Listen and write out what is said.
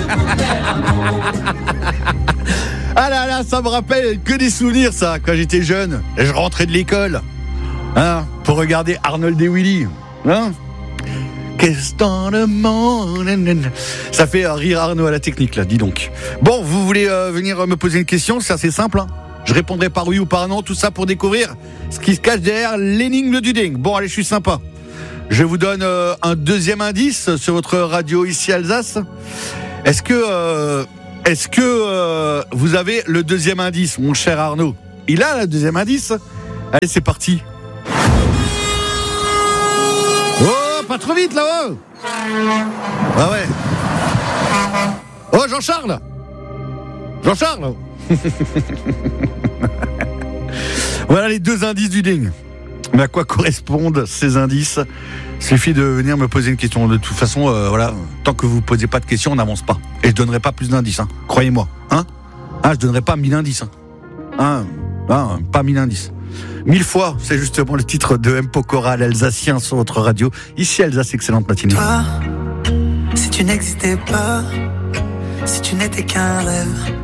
Ah là là, ça me rappelle que des souvenirs, ça, quand j'étais jeune. Et je rentrais de l'école, hein, pour regarder Arnold et Willy, hein. Qu'est-ce dans le monde? Ça fait rire Arnaud à la technique, là, dis donc. Bon, vous voulez venir me poser une question? C'est assez simple, hein. Je répondrai par oui ou par non, tout ça pour découvrir ce qui se cache derrière l'énigme du ding. Bon, allez, je suis sympa. Je vous donne un deuxième indice sur votre radio ici Alsace. Est-ce que vous avez le deuxième indice, mon cher Arnaud? Il a le deuxième indice? Allez, c'est parti. Oh, pas trop vite là-haut. Ah ouais. Oh, Jean-Charles. Voilà les deux indices du ding. Mais à quoi correspondent ces indices? Suffit de venir me poser une question. De toute façon, voilà, tant que vous ne posez pas de questions, on n'avance pas. Et je ne donnerai pas plus d'indices, hein. Croyez-moi. Hein, je ne donnerai pas 1000 indices. Pas 1000 indices. 1000 fois, c'est justement le titre de M. Pokora, l'Alsacien, sur votre radio. Ici, Alsace, excellente matinée. Toi, si tu n'existais pas, si tu n'étais qu'un rêve,